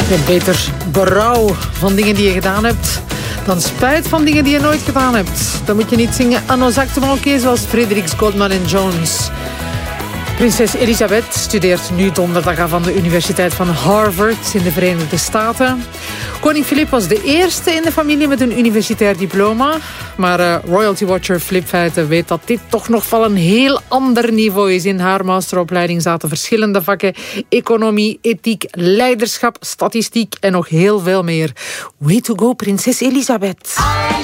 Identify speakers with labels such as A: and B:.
A: Je hebt beter berouw van dingen die je gedaan hebt dan spijt van dingen die je nooit gedaan hebt. Dan moet je niet zingen à nos actes manqués zoals Fredericks, Goldman en Jones. Prinses Elizabeth studeert nu donderdag af aan de Universiteit van Harvard in de Verenigde Staten. Koning Filip was de eerste in de familie met een universitair diploma. Maar royalty watcher Flip Feiten weet dat dit toch nog van een heel ander niveau is. In haar masteropleiding zaten verschillende vakken: economie, ethiek, leiderschap, statistiek en nog heel veel meer. Way to go, Prinses Elizabeth.